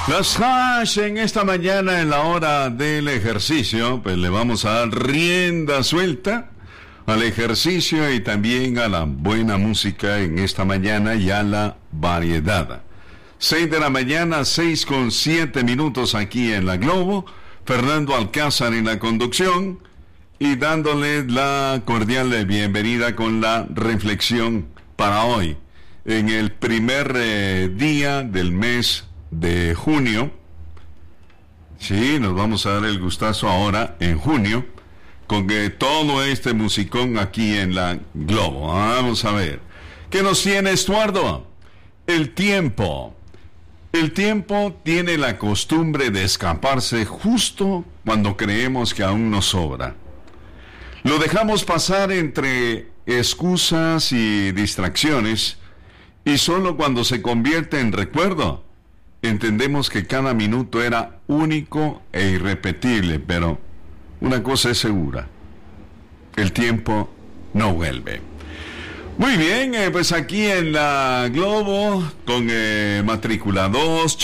Los Hash en esta mañana en la hora del ejercicio, pues le vamos a dar rienda suelta al ejercicio y también a la buena música en esta mañana y a la variedad. 6 de la mañana, 6:07 aquí en la Globo. Fernando Alcázar en la conducción y dándole la cordial bienvenida con la reflexión para hoy, en el primer día del mes de junio. Sí, nos vamos a dar el gustazo ahora en junio con todo este musicón aquí en la Globo. Vamos a ver ¿qué nos tiene Estuardo? El tiempo tiene la costumbre de escaparse justo cuando creemos que aún nos sobra. Lo dejamos pasar entre excusas y distracciones, y solo cuando se convierte en recuerdo entendemos que cada minuto era único e irrepetible. Pero una cosa es segura: el tiempo no vuelve. Muy bien, pues aquí en la Globo con matrícula 2,